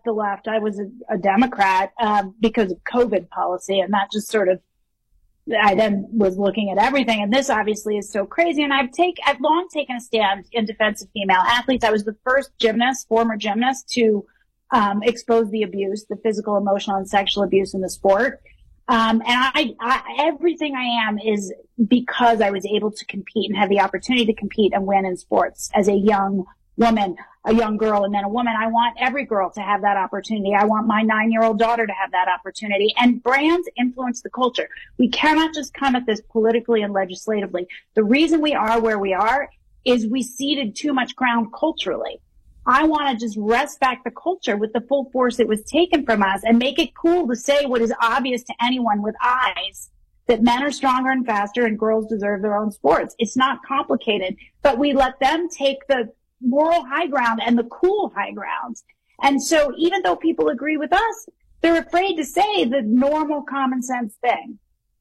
the left. I was a Democrat because of COVID policy, and that just sort of, I then was looking at everything, and this obviously is so crazy. And I've long taken a stand in defense of female athletes. I was the first former gymnast to expose the abuse, the physical, emotional, and sexual abuse in the sport. And everything I am is because I was able to compete and have the opportunity to compete and win in sports as a young woman, a young girl, and then a woman. I want every girl to have that opportunity. I want my 9-year-old daughter to have that opportunity. And brands influence the culture. We cannot just come at this politically and legislatively. The reason we are where we are is we ceded too much ground culturally. I want to just wrest back the culture with the full force it was taken from us and make it cool to say what is obvious to anyone with eyes, that men are stronger and faster and girls deserve their own sports. It's not complicated, but we let them take the moral high ground and the cool high grounds. And so even though people agree with us, they're afraid to say the normal common sense thing.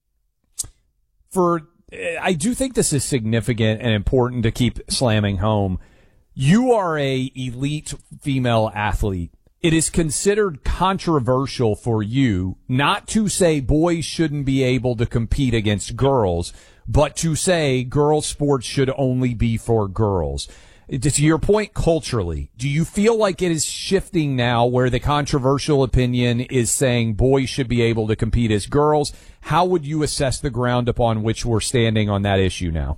I do think this is significant and important to keep slamming home. You are a elite female athlete. It is considered controversial for you not to say boys shouldn't be able to compete against girls, but to say girls' sports should only be for girls. To your point, culturally, do you feel like it is shifting now where the controversial opinion is saying boys should be able to compete as girls? How would you assess the ground upon which we're standing on that issue now?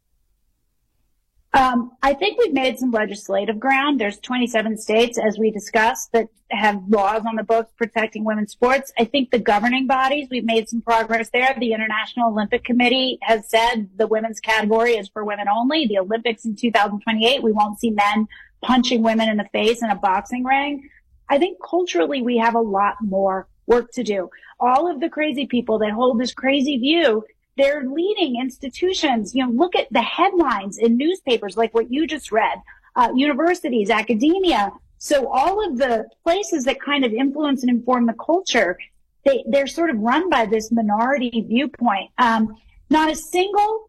I think we've made some legislative ground. There's 27 states, as we discussed, that have laws on the books protecting women's sports. I think the governing bodies, we've made some progress there. The International Olympic Committee has said the women's category is for women only. The Olympics in 2028, we won't see men punching women in the face in a boxing ring. I think culturally we have a lot more work to do. All of the crazy people that hold this crazy view, they're leading institutions. Look at the headlines in newspapers like what you just read, universities, academia. So all of the places that kind of influence and inform the culture, they're sort of run by this minority viewpoint. Not a single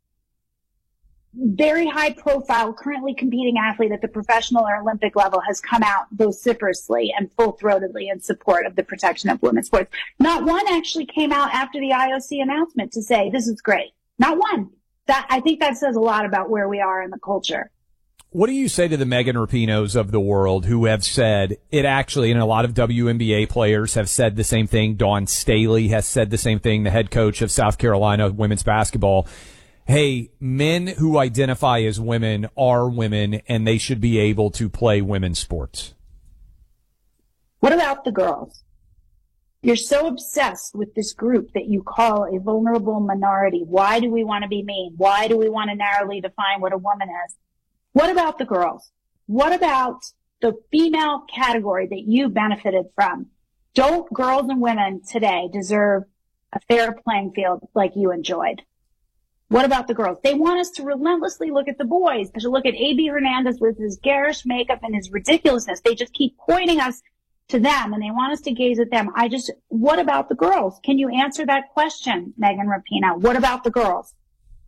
very high profile, currently competing athlete at the professional or Olympic level has come out vociferously and full throatedly in support of the protection of women's sports. Not one actually came out after the IOC announcement to say, this is great. Not one. I think that says a lot about where we are in the culture. What do you say to the Megan Rapinoes of the world who have said it actually, and a lot of WNBA players have said the same thing. Dawn Staley has said the same thing, the head coach of South Carolina women's basketball. Hey, men who identify as women are women, and they should be able to play women's sports. What about the girls? You're so obsessed with this group that you call a vulnerable minority. Why do we want to be mean? Why do we want to narrowly define what a woman is? What about the girls? What about the female category that you benefited from? Don't girls and women today deserve a fair playing field like you enjoyed? What about the girls? They want us to relentlessly look at the boys, to look at A.B. Hernandez with his garish makeup and his ridiculousness. They just keep pointing us to them, and they want us to gaze at them. What about the girls? Can you answer that question, Megan Rapinoe? What about the girls?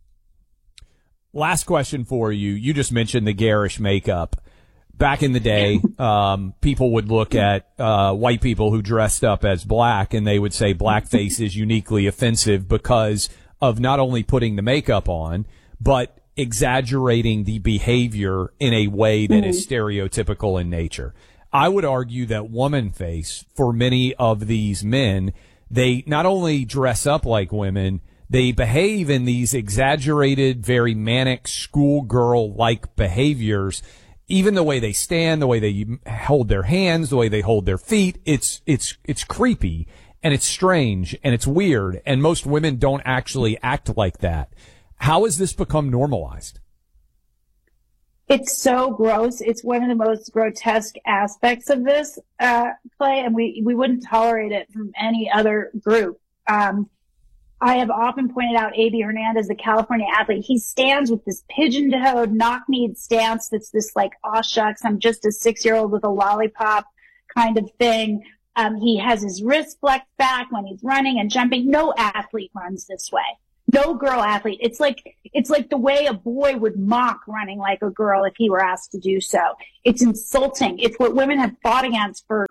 Last question for you. You just mentioned the garish makeup. Back in the day, people would look at white people who dressed up as black, and they would say blackface is uniquely offensive because of not only putting the makeup on, but exaggerating the behavior in a way that is stereotypical in nature. I would argue that woman face, for many of these men, they not only dress up like women, they behave in these exaggerated, very manic schoolgirl-like behaviors. Even the way they stand, the way they hold their hands, the way they hold their feet, it's creepy. And it's strange, and it's weird, and most women don't actually act like that. How has this become normalized? It's so gross. It's one of the most grotesque aspects of this, Clay, and we wouldn't tolerate it from any other group. I have often pointed out A.B. Hernandez, the California athlete. He stands with this pigeon-toed, knock-kneed stance that's this like, aw shucks, I'm just a 6-year-old with a lollipop kind of thing. He has his wrist flexed back when he's running and jumping. No athlete runs this way. No girl athlete. It's like the way a boy would mock running like a girl if he were asked to do so. It's insulting. It's what women have fought against for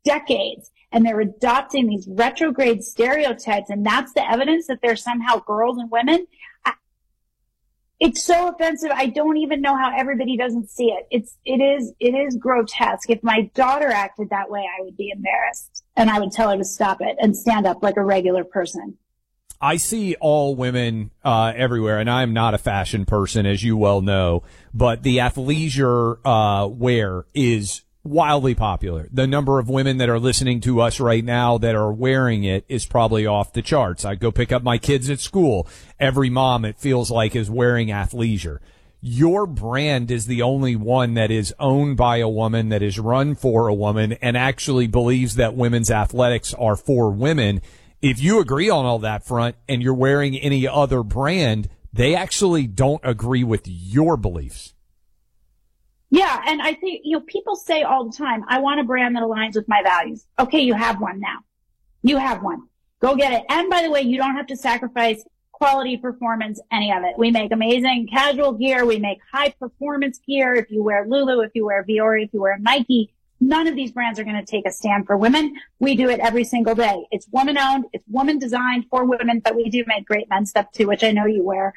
decades. And they're adopting these retrograde stereotypes. And that's the evidence that they're somehow girls and women. It's so offensive. I don't even know how everybody doesn't see it. It is grotesque. If my daughter acted that way, I would be embarrassed, and I would tell her to stop it and stand up like a regular person. I see all women everywhere, and I'm not a fashion person, as you well know, but the athleisure wear is wildly popular. The number of women that are listening to us right now that are wearing it is probably off the charts. I go pick up my kids at school. Every mom, it feels like, is wearing athleisure. Your brand is the only one that is owned by a woman, that is run for a woman, and actually believes that women's athletics are for women. If you agree on all that front and you're wearing any other brand, they actually don't agree with your beliefs. Yeah, and I think, people say all the time, I want a brand that aligns with my values. Okay, you have one now. You have one. Go get it. And by the way, you don't have to sacrifice quality, performance, any of it. We make amazing casual gear. We make high performance gear. If you wear Lulu, if you wear Vuori, if you wear Nike, none of these brands are going to take a stand for women. We do it every single day. It's woman owned. It's woman designed for women, but we do make great men's stuff too, which I know you wear.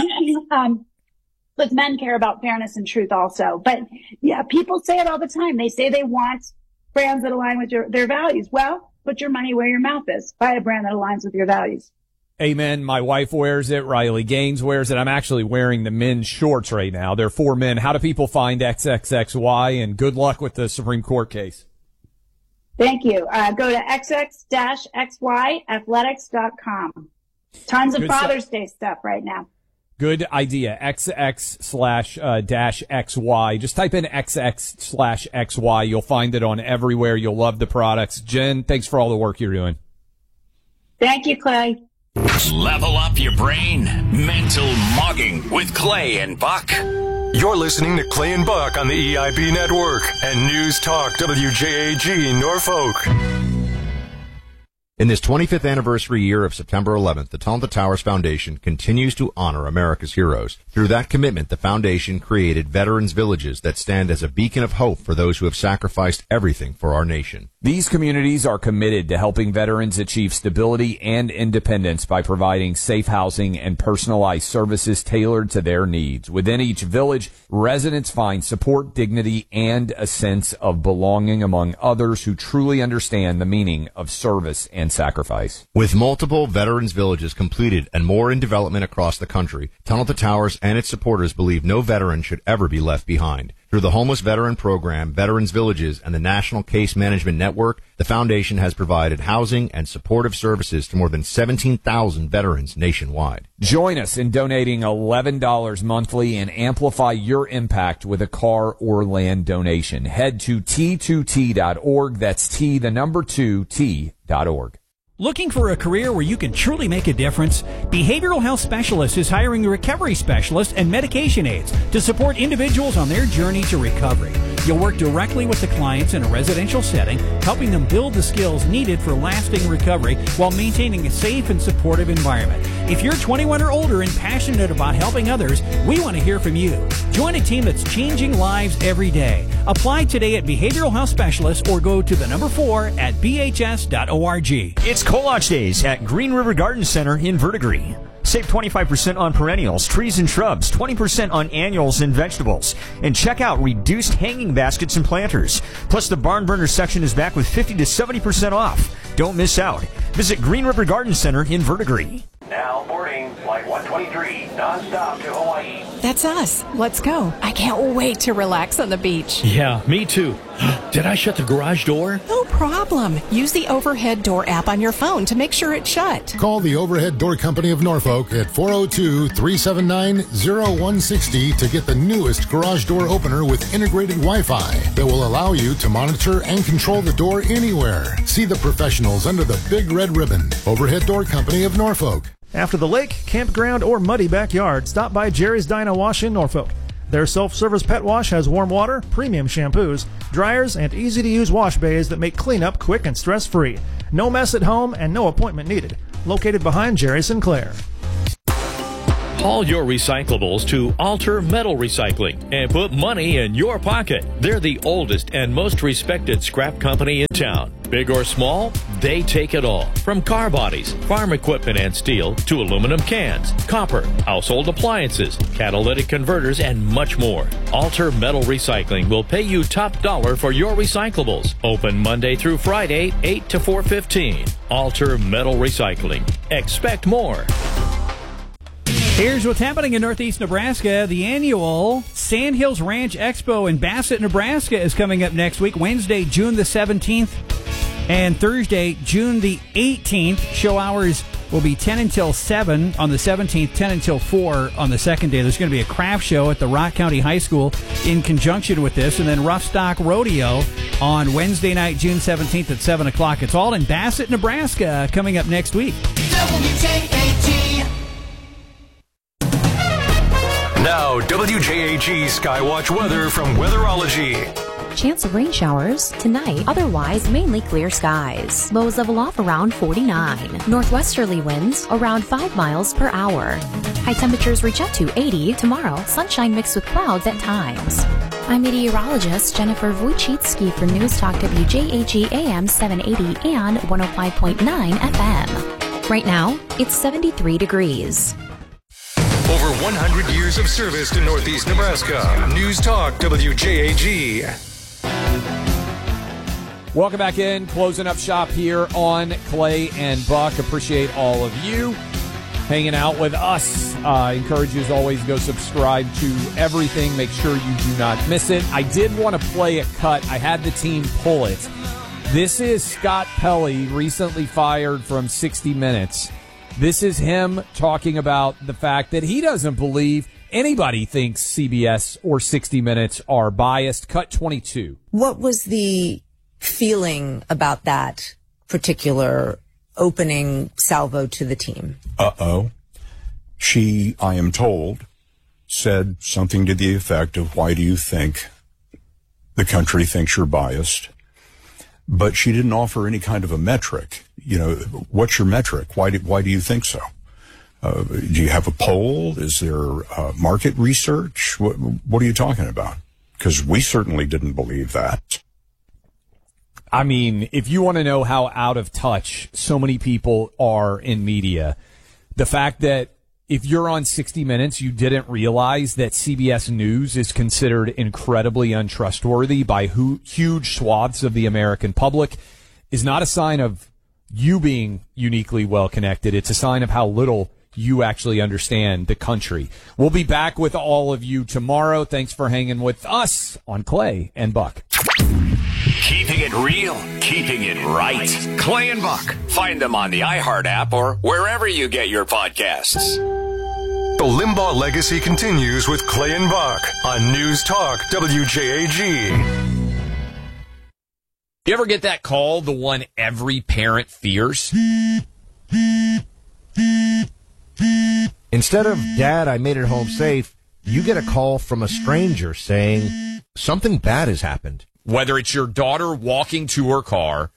But men care about fairness and truth also. But yeah, people say it all the time. They say they want brands that align with their values. Well, put your money where your mouth is. Buy a brand that aligns with your values. Amen. My wife wears it. Riley Gaines wears it. I'm actually wearing the men's shorts right now. They're for men. How do people find XXXY? And good luck with the Supreme Court case. Thank you. Go to xx-xyathletics.com. Tons of Father's Day stuff right now. Good idea. XX/-XY. Just type in XX/XY. You'll find it on everywhere. You'll love the products. Jen, thanks for all the work you're doing. Thank you, Clay. Level up your brain. Mental Mugging with Clay and Buck. You're listening to Clay and Buck on the EIB Network and News Talk WJAG Norfolk. In this 25th anniversary year of September 11th, the Tunnel to Towers Foundation continues to honor America's heroes. Through that commitment, the foundation created Veterans Villages that stand as a beacon of hope for those who have sacrificed everything for our nation. These communities are committed to helping veterans achieve stability and independence by providing safe housing and personalized services tailored to their needs. Within each village, residents find support, dignity, and a sense of belonging among others who truly understand the meaning of service and sacrifice. With multiple Veterans Villages completed and more in development across the country, Tunnel to Towers and its supporters believe no veteran should ever be left behind. Through the Homeless Veteran Program, Veterans Villages, and the National Case Management Network, the foundation has provided housing and supportive services to more than 17,000 veterans nationwide. Join us in donating $11 monthly and amplify your impact with a car or land donation. Head to T2T.org. That's T, the number 2, T.org. Looking for a career where you can truly make a difference? Behavioral Health Specialist is hiring recovery specialists and medication aides to support individuals on their journey to recovery. You'll work directly with the clients in a residential setting, helping them build the skills needed for lasting recovery while maintaining a safe and supportive environment. If you're 21 or older and passionate about helping others, we want to hear from you. Join a team that's changing lives every day. Apply today at Behavioral Health Specialist or go to the number 4 at bhs.org. It's Kolache Days at Green River Garden Center in Verdigris. Save 25% on perennials, trees and shrubs, 20% on annuals and vegetables. And check out reduced hanging baskets and planters. Plus, the barn burner section is back with 50 to 70% off. Don't miss out. Visit Green River Garden Center in Verdigris. Now boarding Flight 123, non-stop to Hawaii. That's us. Let's go. I can't wait to relax on the beach. Yeah, me too. Did I shut the garage door? No problem. Use the Overhead Door app on your phone to make sure it's shut. Call the Overhead Door Company of Norfolk at 402-379-0160 to get the newest garage door opener with integrated Wi-Fi that will allow you to monitor and control the door anywhere. See the professionals under the big red ribbon. Overhead Door Company of Norfolk. After the lake, campground, or muddy backyard, stop by Jerry's Dino Wash in Norfolk. Their self-service pet wash has warm water, premium shampoos, dryers, and easy-to-use wash bays that make cleanup quick and stress-free. No mess at home and no appointment needed. Located behind Jerry Sinclair. Haul your recyclables to Alter Metal Recycling and put money in your pocket. They're the oldest and most respected scrap company in town. Big or small, they take it all. From car bodies, farm equipment and steel, to aluminum cans, copper, household appliances, catalytic converters, and much more. Alter Metal Recycling will pay you top dollar for your recyclables. Open Monday through Friday, 8 to 4:15. Alter Metal Recycling. Expect more. Here's what's happening in Northeast Nebraska. The annual Sandhills Ranch Expo in Bassett, Nebraska is coming up next week, Wednesday, June the 17th, and Thursday, June the 18th. Show hours will be 10 until 7 on the 17th, 10 until 4 on the second day. There's going to be a craft show at the Rock County High School in conjunction with this, and then Rough Stock Rodeo on Wednesday night, June 17th at 7 o'clock. It's all in Bassett, Nebraska, coming up next week. WJAG. Now, WJAG Skywatch weather from Weatherology. Chance of rain showers tonight. Otherwise, mainly clear skies. Lows level off around 49. Northwesterly winds around 5 miles per hour. High temperatures reach up to 80 tomorrow. Sunshine mixed with clouds at times. I'm meteorologist Jennifer Wojcicki for News Talk WJAG AM 780 and 105.9 FM. Right now, it's 73 degrees. Over 100 years of service to Northeast Nebraska. News Talk WJAG. Welcome back in. Closing up shop here on Clay and Buck. Appreciate all of you hanging out with us. Encourage you, as always, to go subscribe to everything. Make sure you do not miss it. I did want to play a cut. I had the team pull it. This is Scott Pelley, recently fired from 60 Minutes. This is him talking about the fact that he doesn't believe anybody thinks CBS or 60 Minutes are biased. Cut 22. What was the feeling about that particular opening salvo to the team? She, I am told, said something to the effect of, why do you think the country thinks you're biased? But she didn't offer any kind of a metric. You know, what's your metric? Why do you think so? Do you have a poll? Is there market research? What are you talking about? Because we certainly didn't believe that. I mean, if you want to know how out of touch so many people are in media, the fact that if you're on 60 Minutes, you didn't realize that CBS News is considered incredibly untrustworthy by huge swaths of the American public is not a sign of you being uniquely well-connected. It's a sign of how little you actually understand the country. We'll be back with all of you tomorrow. Thanks for hanging with us on Clay and Buck. Keeping it real, keeping it right. Clay and Buck. Find them on the iHeart app or wherever you get your podcasts. The Limbaugh legacy continues with Clay and Buck on News Talk WJAG. You ever get that call, the one every parent fears? Instead of, Dad, I made it home safe, you get a call from a stranger saying something bad has happened. Whether it's your daughter walking to her car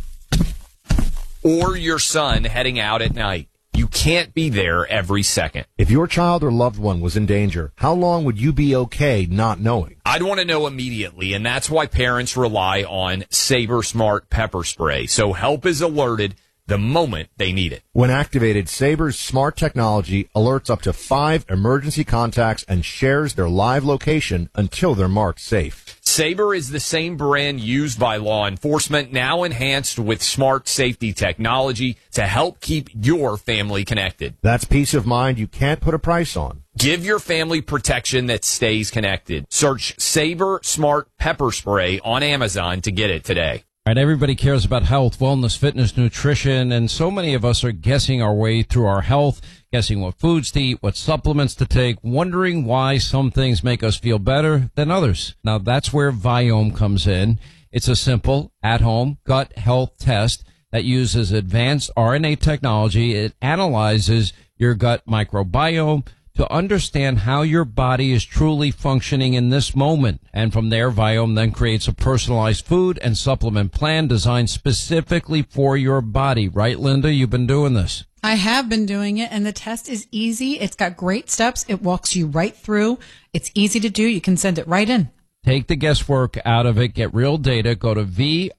or your son heading out at night, you can't be there every second. If your child or loved one was in danger, how long would you be okay not knowing? I'd want to know immediately, and that's why parents rely on Sabre Smart Pepper Spray, so help is alerted the moment they need it. When activated, Sabre's smart technology alerts up to 5 emergency contacts and shares their live location until they're marked safe. Sabre is the same brand used by law enforcement, now enhanced with smart safety technology to help keep your family connected. That's peace of mind you can't put a price on. Give your family protection that stays connected. Search Sabre Smart Pepper Spray on Amazon to get it today. All right, everybody cares about health, wellness, fitness, nutrition, and so many of us are guessing our way through our health, guessing what foods to eat, what supplements to take, wondering why some things make us feel better than others. Now, that's where Viome comes in. It's a simple, at-home gut health test that uses advanced RNA technology. It analyzes your gut microbiome to understand how your body is truly functioning in this moment. And from there, Viome then creates a personalized food and supplement plan designed specifically for your body. Right, Linda? You've been doing this. I have been doing it, and the test is easy. It's got great steps. It walks you right through. It's easy to do. You can send it right in. Take the guesswork out of it. Get real data. Go to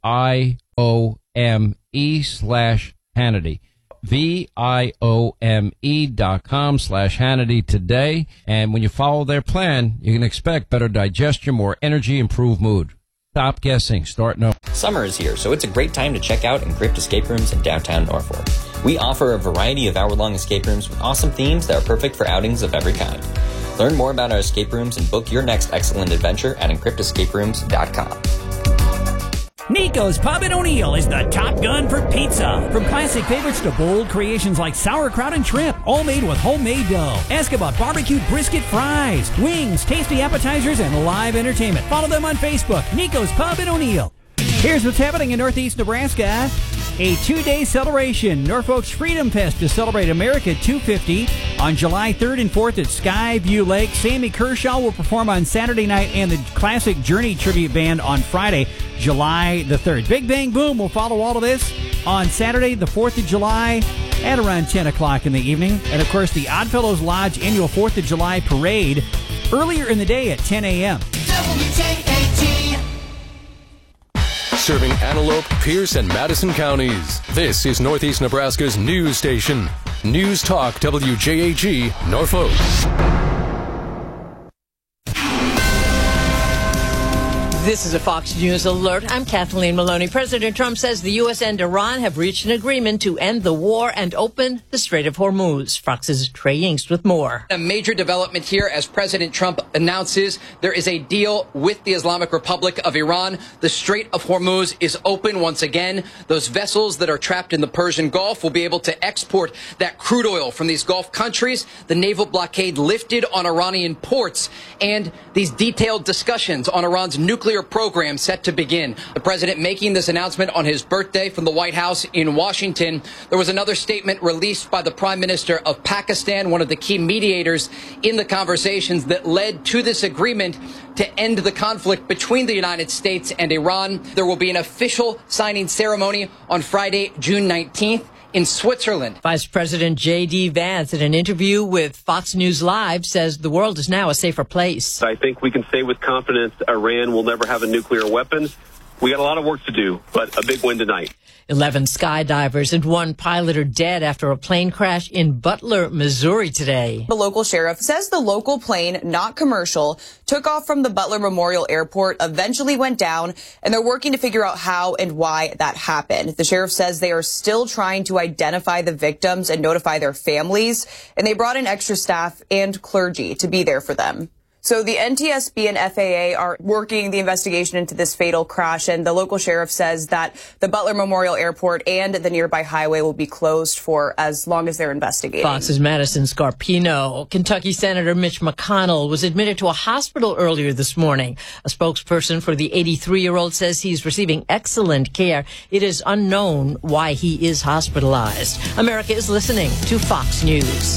VIOME/Hannity. VIOME.com/Hannity today. And when you follow their plan, you can expect better digestion, more energy, improved mood. Stop guessing. Start now. Summer is here, so it's a great time to check out Encrypt Escape Rooms in downtown Norfolk. We offer a variety of hour-long escape rooms with awesome themes that are perfect for outings of every kind. Learn more about our escape rooms and book your next excellent adventure at encryptescaperooms.com. Nico's Pub in O'Neill is the top gun for pizza. From classic favorites to bold creations like sauerkraut and shrimp, all made with homemade dough. Ask about barbecued brisket fries, wings, tasty appetizers, and live entertainment. Follow them on Facebook, Nico's Pub in O'Neill. Here's what's happening in Northeast Nebraska. A 2-day celebration, Norfolk's Freedom Fest, to celebrate America 250 on July 3rd and 4th at Skyview Lake. Sammy Kershaw will perform on Saturday night, and the Classic Journey Tribute Band on Friday, July the 3rd. Big Bang Boom will follow all of this on Saturday, the 4th of July at around 10 o'clock in the evening. And, of course, the Oddfellows Lodge annual 4th of July parade earlier in the day at 10 a.m. Serving Antelope, Pierce, and Madison counties. This is Northeast Nebraska's news station. News Talk WJAG, Norfolk. This is a Fox News alert. I'm Kathleen Maloney. President Trump says the U.S. and Iran have reached an agreement to end the war and open the Strait of Hormuz. Fox's Trey Yingst with more. A major development here as President Trump announces there is a deal with the Islamic Republic of Iran. The Strait of Hormuz is open once again. Those vessels that are trapped in the Persian Gulf will be able to export that crude oil from these Gulf countries. The naval blockade lifted on Iranian ports, and these detailed discussions on Iran's nuclear program set to begin. The president making this announcement on his birthday from the White House in Washington. There was another statement released by the Prime Minister of Pakistan, one of the key mediators in the conversations that led to this agreement to end the conflict between the United States and Iran. There will be an official signing ceremony on Friday, June 19th. In Switzerland. Vice President J.D. Vance, in an interview with Fox News Live, says the world is now a safer place. I think we can say with confidence Iran will never have a nuclear weapon. We got a lot of work to do, but a big win tonight. 11 skydivers and one pilot are dead after a plane crash in Butler, Missouri today. The local sheriff says the local plane, not commercial, took off from the Butler Memorial Airport, eventually went down, and they're working to figure out how and why that happened. The sheriff says they are still trying to identify the victims and notify their families, and they brought in extra staff and clergy to be there for them. So the NTSB and FAA are working the investigation into this fatal crash, and the local sheriff says that the Butler Memorial Airport and the nearby highway will be closed for as long as they're investigating. Fox's Madison Scarpino. Kentucky Senator Mitch McConnell was admitted to a hospital earlier this morning. A spokesperson for the 83-year-old says he's receiving excellent care. It is unknown why he is hospitalized. America is listening to Fox News.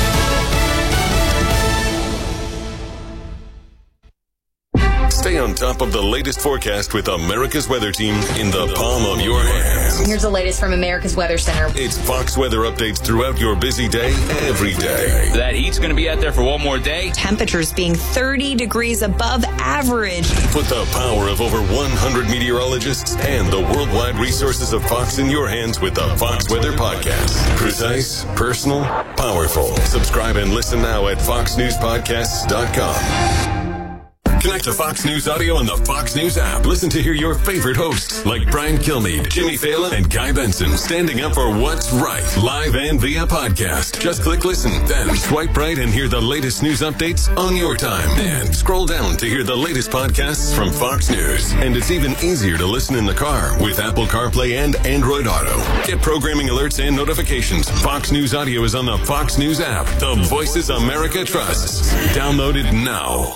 Stay on top of the latest forecast with America's Weather Team in the palm of your hands. Here's the latest from America's Weather Center. It's Fox weather updates throughout your busy day, every day. That heat's going to be out there for one more day. Temperatures being 30 degrees above average. Put the power of over 100 meteorologists and the worldwide resources of Fox in your hands with the Fox Weather Podcast. Precise, personal, powerful. Subscribe and listen now at foxnewspodcasts.com. Connect to Fox News Audio on the Fox News app. Listen to hear your favorite hosts like Brian Kilmeade, Jimmy Fallon, and Guy Benson standing up for what's right, live and via podcast. Just click listen, then swipe right and hear the latest news updates on your time. And scroll down to hear the latest podcasts from Fox News. And it's even easier to listen in the car with Apple CarPlay and Android Auto. Get programming alerts and notifications. Fox News Audio is on the Fox News app. The voices America trusts. Download it now.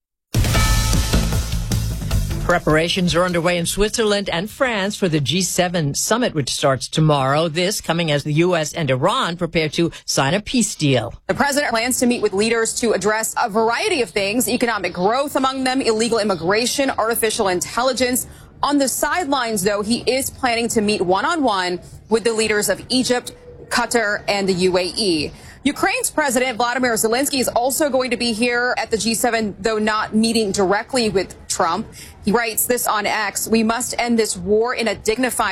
Preparations are underway in Switzerland and France for the G7 summit, which starts tomorrow. This coming as the U.S. and Iran prepare to sign a peace deal. The president plans to meet with leaders to address a variety of things, economic growth among them, illegal immigration, artificial intelligence. On the sidelines, though, he is planning to meet one-on-one with the leaders of Egypt, Qatar, and the UAE. Ukraine's President Vladimir Zelensky is also going to be here at the G7, though not meeting directly with Trump. He writes this on X: "We must end this war in a dignified